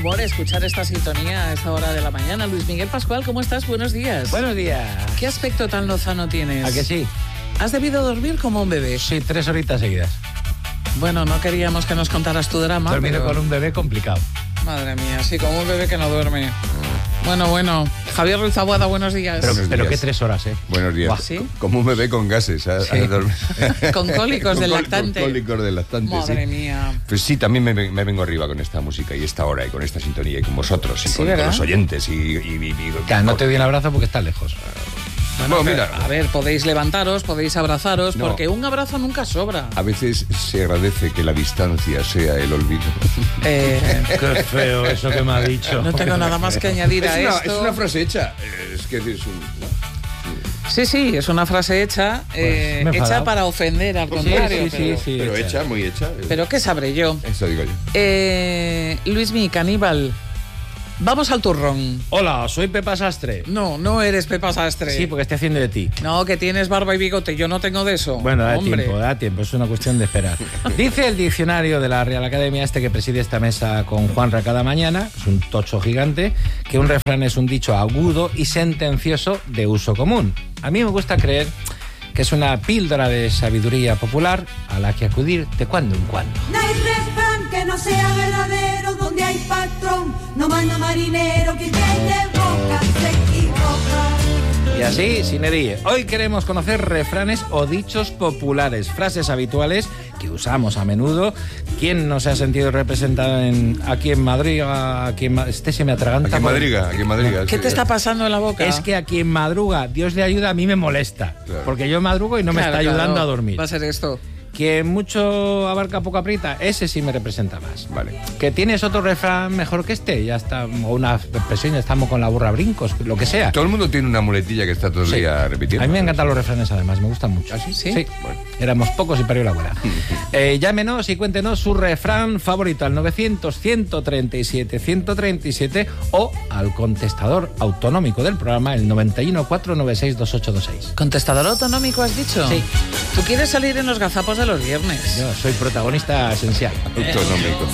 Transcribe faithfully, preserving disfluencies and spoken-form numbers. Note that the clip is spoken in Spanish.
humor escuchar esta sintonía a esta hora de la mañana. Luis Miguel Pascual, ¿cómo estás? Buenos días. Buenos días. ¿Qué aspecto tan lozano tienes? ¿A que sí? ¿Has debido dormir como un bebé? Sí, tres horitas seguidas. Bueno, no queríamos que nos contaras tu drama. Dormir pero... con un bebé complicado. Madre mía, sí, como un bebé que no duerme. Bueno, bueno. Javier Ruiz Taboada, buenos días. Pero, Buenos pero días. qué tres horas, ¿eh? Buenos días. Buah. ¿Sí? Como un bebé con gases. ¿eh? Sí. Con cólicos del Con col- lactante. Con cólicos del lactante, Madre sí. mía. Pues sí, también me, me vengo arriba con esta música y esta hora y con esta sintonía y con vosotros y Sí, con, ¿verdad? con los oyentes y... y, y, y- Ya, no te doy un abrazo porque estás lejos. Bueno, mira, A ver, podéis levantaros, podéis abrazaros, No. porque un abrazo nunca sobra. a veces se agradece que la distancia sea el olvido. Eh, Qué feo eso que me ha dicho. no tengo nada más que añadir Es a una, esto. es una frase hecha. Eh, Es que es un... ¿no? Sí, sí, es una frase hecha, eh, me he hecha enfadado. para ofender, al Sí, contrario. sí, pero, sí, sí. Pero hecha, muy hecha. eh. pero ¿qué sabré yo? Eso digo yo. Eh, Luismi, caníbal, vamos al turrón. Hola, soy Pepa Sastre. No, no eres Pepa Sastre. Sí, porque estoy haciendo de ti. No, que tienes barba y bigote, yo no tengo de eso. Bueno, da Hombre. tiempo, da tiempo, es una cuestión de esperar. Dice el diccionario de la Real Academia, este que preside esta mesa con Juanra cada mañana, es un tocho gigante, que un refrán es un dicho agudo y sentencioso de uso común. A mí me gusta creer que es una píldora de sabiduría popular a la que acudir de cuando en cuando. No hay refrán que no sea verdadero, donde hay patrón, no manda marinero, que tiene boca se equivoca. Y así, sin edie, hoy queremos conocer refranes o dichos populares, frases habituales que usamos a menudo. ¿Quién no se ha sentido representado en, aquí en Madrid? Aquí en, Ma- este se me atraganta. Aquí en por- Madrid, aquí en Madrid. ¿Qué te está pasando en la boca? Es que a quien madruga, Dios le ayuda, a mí me molesta. Claro. Porque yo madrugo y no me Claro, está ayudando claro, a dormir. Va a ser esto. Quien mucho abarca, poco aprieta, ese sí me representa más. Vale. Que tienes otro refrán mejor que este, ya está, o una expresión, ya estamos con la burra a brincos, lo que sea. Todo el mundo tiene una muletilla que está todo el Sí. día repitiendo. A mí me encantan los refranes, además, me gustan mucho. ¿Ah, sí? ¿Sí? Bueno. Éramos pocos y parió la abuela. Eh, llámenos y cuéntenos su refrán favorito al novecientos, ciento treinta y siete, ciento treinta y siete o al contestador autonómico del programa, el noventa y uno, cuatro nueve seis, dos ocho dos seis. ¿Contestador autonómico has dicho? Sí. ¿Tú quieres salir en los gazapos de los viernes? Yo soy protagonista esencial. Autonómico.